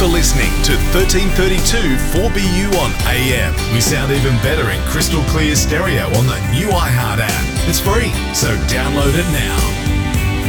for listening to 1332 4BU on AM. We sound even better in crystal clear stereo on the new iHeart app. It's free, so download it now.